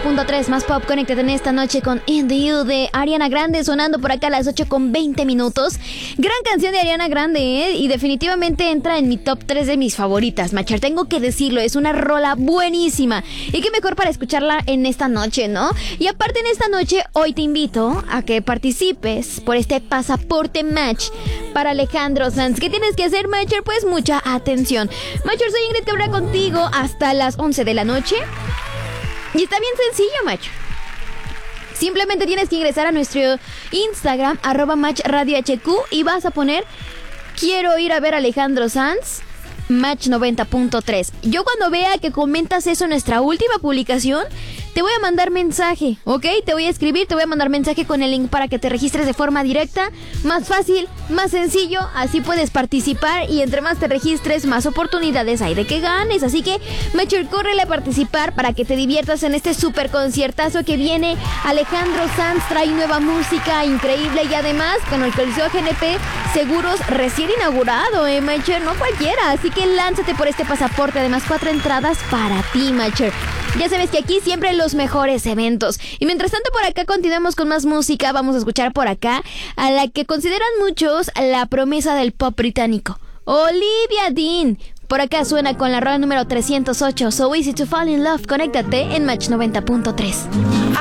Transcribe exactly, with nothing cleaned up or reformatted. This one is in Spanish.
punto tres, más pop. Conéctate en esta noche con In The You de Ariana Grande, sonando por acá a las ocho con veinte minutos. Gran canción de Ariana Grande, ¿eh? Y definitivamente entra en mi top tres de mis favoritas, Machar. Tengo que decirlo, es una rola buenísima. Y qué mejor para escucharla en esta noche, ¿no? Y aparte en esta noche, hoy te invito a que participes por este pasaporte Match para Alejandro Sanz. ¿Qué tienes que hacer, Machar? Pues mucha atención. Machar, soy Ingrid Cabra contigo hasta las once de la noche. Y está bien sencillo, Match. Simplemente tienes que ingresar a nuestro Instagram, arroba Match Radio H Q, y vas a poner quiero ir a ver a Alejandro Sanz, Match noventa punto tres. Yo cuando vea que comentas eso en nuestra última publicación, te voy a mandar mensaje, ¿ok? Te voy a escribir, te voy a mandar mensaje con el link para que te registres de forma directa. Más fácil, más sencillo, así puedes participar y entre más te registres, más oportunidades hay de que ganes. Así que, Machor, córrele a participar para que te diviertas en este super conciertazo que viene. Alejandro Sanz trae nueva música increíble y además con el Coliseo G N P Seguros recién inaugurado, ¿eh, Machor? No cualquiera, así que lánzate por este pasaporte. Además, cuatro entradas para ti, Machor. Ya sabes que aquí siempre los mejores eventos. Y mientras tanto por acá continuamos con más música. Vamos a escuchar por acá a la que consideran muchos la promesa del pop británico, Olivia Dean. Por acá suena con la rola número trescientos ocho, So Easy to Fall in Love. Conéctate en Match noventa punto tres.